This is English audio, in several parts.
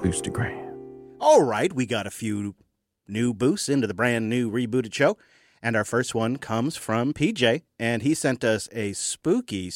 Boostagram. All right, we got a few new boosts into the brand new rebooted show. And our first one comes from PJ, and he sent us a spooky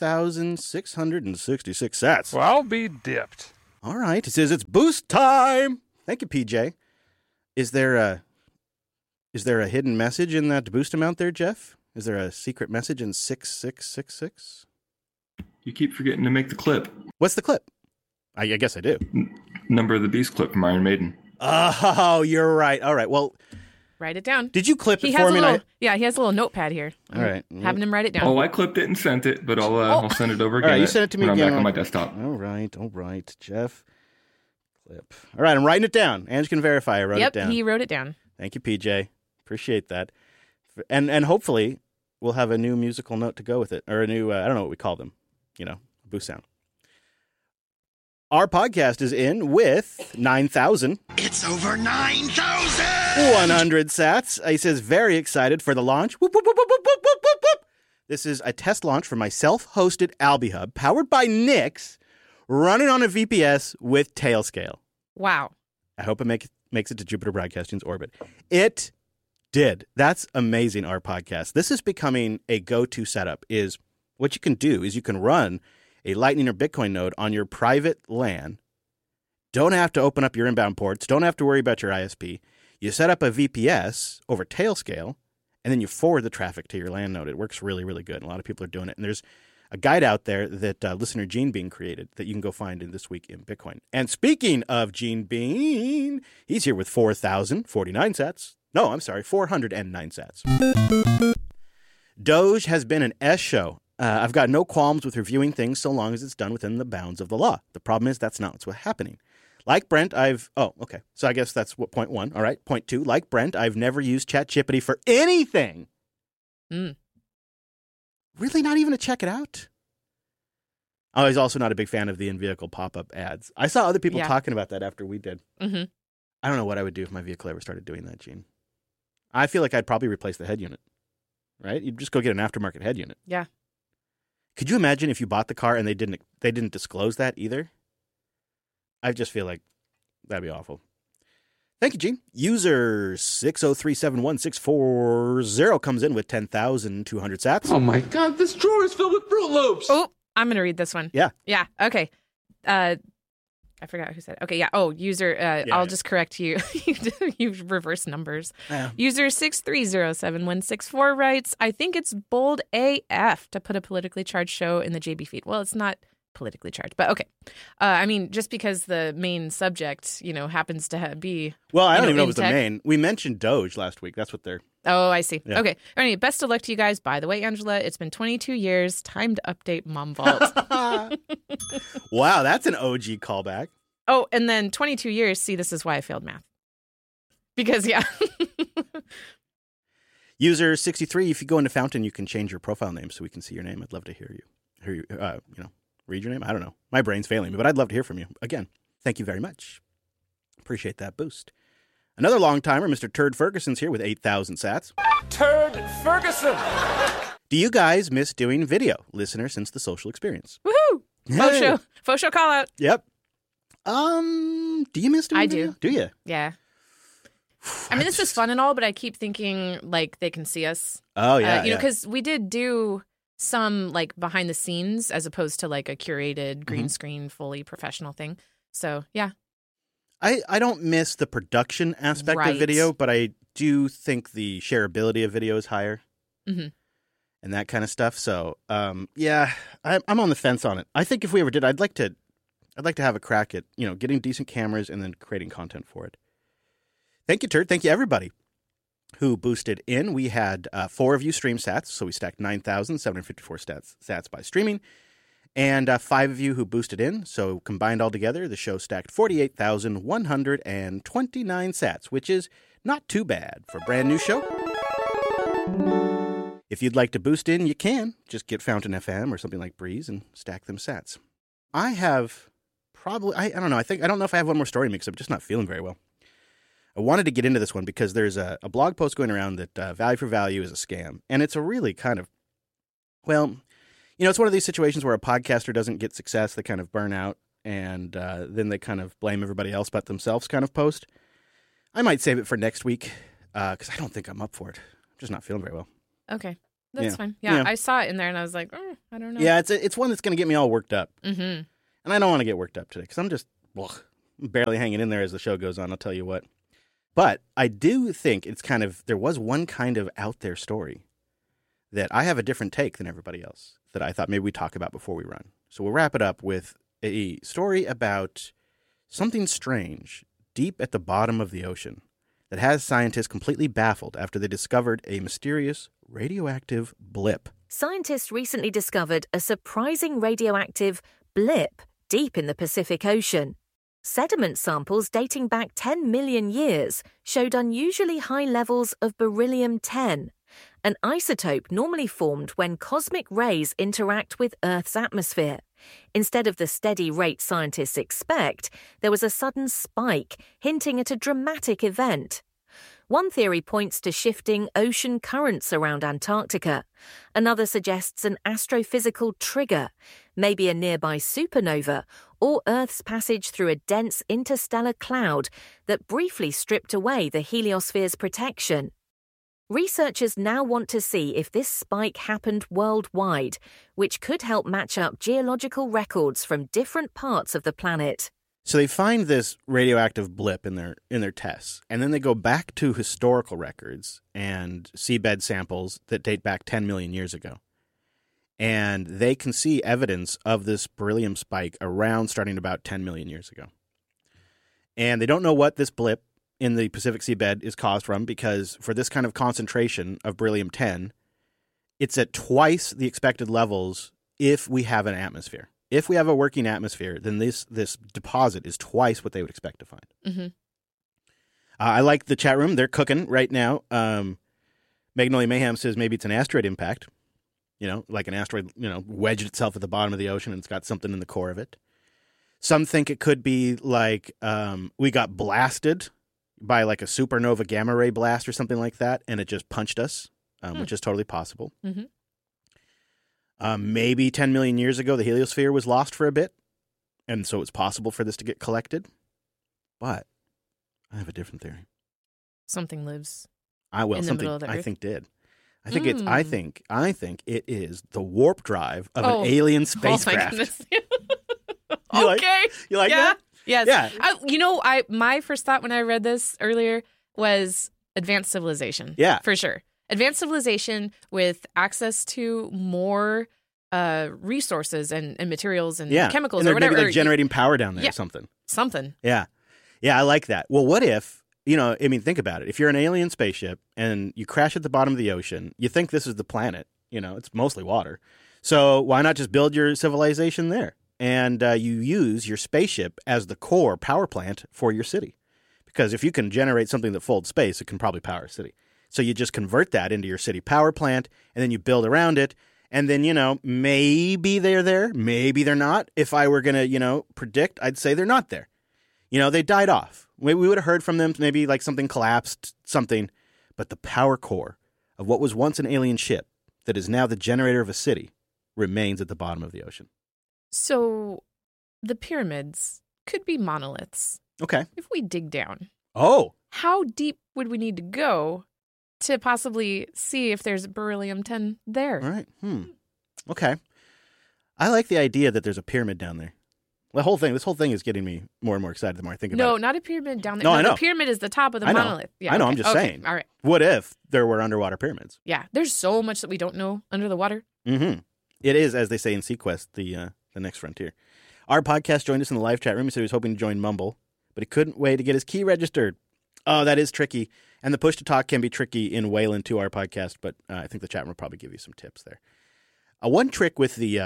6,666 sats. Well, I'll be dipped. All right, it says it's boost time. Thank you, PJ. Is there a hidden message in that boost amount there, Jeff? Is there a secret message in 6666? You keep forgetting to make the clip. What's the clip? I guess I do. Number of the Beast clip from Iron Maiden. Oh, you're right. All right, well... Write it down. Did you clip it He for has me? he has a little notepad here. All right. Having him write it down. Oh, I clipped it and sent it, but I'll send it over again. All right, you sent it to me when again. I'm back on my desktop. All right, Jeff. Clip. All right, I'm writing it down. Ange can verify I wrote it down. Yep, he wrote it down. Thank you, PJ. Appreciate that. And hopefully we'll have a new musical note to go with it, or a new, I don't know what we call them, boost sound. Our podcast is in with 9,000. It's over 9,000! 100 sats. He says, very excited for the launch. Whoop, whoop, whoop, whoop, whoop, whoop, whoop, whoop. This is a test launch for my self-hosted AlbiHub, powered by Nix, running on a VPS with Tailscale. Wow. I hope it makes it to Jupiter Broadcasting's orbit. It did. That's amazing, our podcast. This is becoming a go-to setup. Is what you can do is you can run a Lightning or Bitcoin node on your private LAN. Don't have to open up your inbound ports. Don't have to worry about your ISP. You set up a VPS over Tailscale, and then you forward the traffic to your LAN node. It works really, really good. A lot of people are doing it. And there's a guide out there that listener Gene Bean created that you can go find in This Week in Bitcoin. And speaking of Gene Bean, he's here with 4,049 sats. No, I'm sorry, 409 sats. Doge has been an S show. I've got no qualms with reviewing things so long as it's done within the bounds of the law. The problem is that's not what's happening. Like Brent, okay. So I guess that's what point one. All right. Point two, like Brent, I've never used ChatGPT for anything. Really not even to check it out? Oh, he's also not a big fan of the in-vehicle pop-up ads. I saw other people talking about that after we did. Mm-hmm. I don't know what I would do if my vehicle ever started doing that, Gene. I feel like I'd probably replace the head unit, right? You'd just go get an aftermarket head unit. Yeah. Could you imagine if you bought the car and they didn't disclose that either? I just feel like that'd be awful. Thank you, Gene. User 6037164 comes in with 10,200 sats. Oh my God, this drawer is filled with Fruit Loops. Oh, I'm going to read this one. Yeah. Yeah. Okay. I forgot who said it. Okay, yeah. Oh, user, I'll just correct you. You reverse numbers. Yeah. User 6307164 writes, I think it's bold AF to put a politically charged show in the JB feed. Well, it's not politically charged, but okay. I mean, just because the main subject, happens to be... Well, I don't even know if it was tech. the main. We mentioned Doge last week. That's what they're... Oh, I see. Yeah. Okay. All right. Best of luck to you guys. By the way, Angela, it's been 22 years. Time to update Mom Vault. Wow, that's an OG callback. Oh, and then 22 years. See, this is why I failed math. Because, yeah. User 63, if you go into Fountain, you can change your profile name so we can see your name. I'd love to hear you, read your name. I don't know. My brain's failing me, but I'd love to hear from you. Again, thank you very much. Appreciate that boost. Another long-timer, Mr. Turd Ferguson's here with 8,000 sats. Turd Ferguson! Do you guys miss doing video, listener, since the social experience? Woohoo! Hey. Faux show call out. Yep. Do you miss doing video? do. Do you? Yeah. I mean, this is fun and all, but I keep thinking, like, they can see us. Oh, yeah. Because we did do some, like, behind the scenes as opposed to, like, a curated green screen, fully professional thing. So, yeah. I don't miss the production aspect of video, but I do think the shareability of video is higher and that kind of stuff. So, yeah, I'm on the fence on it. I think if we ever did, I'd like to have a crack at, getting decent cameras and then creating content for it. Thank you, Turd. Thank you, everybody who boosted in. We had 4 of you stream sats, so we stacked 9,754 sats by streaming. And 5 of you who boosted in, so combined all together, the show stacked 48,129 sats, which is not too bad for a brand new show. If you'd like to boost in, you can. Just get Fountain FM or something like Breeze and stack them sats. I have probably, I don't know, I don't know if I have one more story mix. I'm just not feeling very well. I wanted to get into this one because there's a blog post going around that value for value is a scam. And it's a really kind of, well... it's one of these situations where a podcaster doesn't get success, they kind of burn out, and then they kind of blame everybody else but themselves kind of post. I might save it for next week because I don't think I'm up for it. I'm just not feeling very well. Okay. That's Yeah. fine. Yeah, Yeah. I saw it in there and I was like, I don't know. Yeah, it's one that's going to get me all worked up. Mm-hmm. And I don't want to get worked up today because I'm just barely hanging in there as the show goes on, I'll tell you what. But I do think it's kind of, there was one kind of out there story that I have a different take than everybody else that I thought maybe we'd talk about before we run. So we'll wrap it up with a story about something strange deep at the bottom of the ocean that has scientists completely baffled after they discovered a mysterious radioactive blip. Scientists recently discovered a surprising radioactive blip deep in the Pacific Ocean. Sediment samples dating back 10 million years showed unusually high levels of beryllium-10, an isotope normally formed when cosmic rays interact with Earth's atmosphere. Instead of the steady rate scientists expect, there was a sudden spike, hinting at a dramatic event. One theory points to shifting ocean currents around Antarctica. Another suggests an astrophysical trigger, maybe a nearby supernova, or Earth's passage through a dense interstellar cloud that briefly stripped away the heliosphere's protection. Researchers now want to see if this spike happened worldwide, which could help match up geological records from different parts of the planet. So they find this radioactive blip in their tests, and then they go back to historical records and seabed samples that date back 10 million years ago. And they can see evidence of this beryllium spike around starting about 10 million years ago. And they don't know what this blip in the Pacific seabed is caused from, because for this kind of concentration of beryllium-10, it's at twice the expected levels if we have an atmosphere. If we have a working atmosphere, then this deposit is twice what they would expect to find. Mm-hmm. I like the chat room. They're cooking right now. Magnolia Mayhem says maybe it's an asteroid impact. Like an asteroid, wedged itself at the bottom of the ocean and it's got something in the core of it. Some think it could be like we got blasted by like a supernova gamma ray blast or something like that, and it just punched us, which is totally possible. Mm-hmm. Maybe 10 million years ago, the heliosphere was lost for a bit, and so it's possible for this to get collected. But I have a different theory. Something lives in the middle of the I Earth? think did. I think it's. I think it is the warp drive of an alien Oh my spacecraft. goodness. You like- Okay. You like yeah. that? Yes. Yeah. My first thought when I read this earlier was advanced civilization. Yeah. For sure. Advanced civilization with access to more resources and materials and chemicals and or they're whatever. maybe like generating power down there Yeah. or something. Something. Yeah. Yeah, I like that. Well, what if, think about it. If you're an alien spaceship and you crash at the bottom of the ocean, you think this is the planet. It's mostly water. So why not just build your civilization there? And you use your spaceship as the core power plant for your city. Because if you can generate something that folds space, it can probably power a city. So you just convert that into your city power plant, and then you build around it. And then, maybe they're there, maybe they're not. If I were going to, predict, I'd say they're not there. They died off. We would have heard from them, maybe like something collapsed, something. But the power core of what was once an alien ship that is now the generator of a city remains at the bottom of the ocean. So the pyramids could be monoliths. Okay. If we dig down, Oh, how deep would we need to go to possibly see if there's beryllium-10 there? all right. Okay. I like the idea that there's a pyramid down there. This whole thing is getting me more and more excited the more I think about it. No, not a pyramid down there. No, I know. The pyramid is the top of the I know. monolith. Yeah, I know, okay. I'm just Okay, saying. All right. What if there were underwater pyramids? Yeah, there's so much that we don't know under the water. Mm-hmm. It is, as they say in Sequest, the next frontier. Our podcast joined us in the live chat room. He said he was hoping to join Mumble, but he couldn't wait to get his key registered. Oh, that is tricky. And the push to talk can be tricky in Wayland to our podcast, but I think the chat room will probably give you some tips there. One trick with the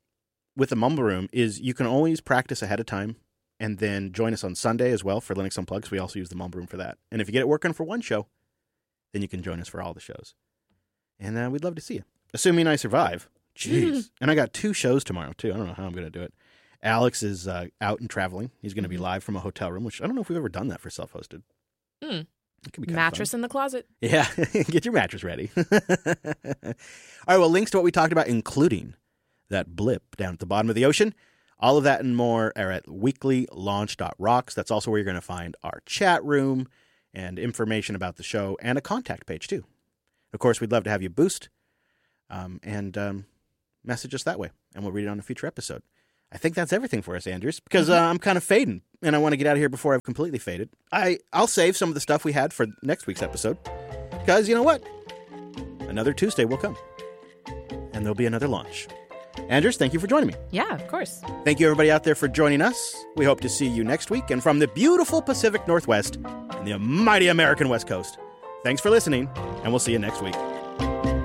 Mumble Room is you can always practice ahead of time and then join us on Sunday as well for Linux Unplugged. We also use the Mumble Room for that. And if you get it working for one show, then you can join us for all the shows. And we'd love to see you, assuming I survive. Jeez. And I got 2 shows tomorrow, too. I don't know how I'm going to do it. Alex is out and traveling. He's going to be live from a hotel room, which I don't know if we've ever done that for self-hosted. It could be kind of Mattress fun. in the closet. Yeah, get your mattress ready. All right, well, links to what we talked about, including that blip down at the bottom of the ocean, All of that and more are at weeklylaunch.rocks. That's also where you're going to find our chat room and information about the show and a contact page, too. Of course, we'd love to have you boost and message us that way, and we'll read it on a future episode. I think that's everything for us, Andrews, because I'm kind of fading, and I want to get out of here before I've completely faded. I'll save some of the stuff we had for next week's episode, because you know what? Another Tuesday will come, and there'll be another launch. Andrews, thank you for joining me. Yeah, of course. Thank you, everybody out there, for joining us. We hope to see you next week, and from the beautiful Pacific Northwest and the mighty American West Coast, thanks for listening, and we'll see you next week.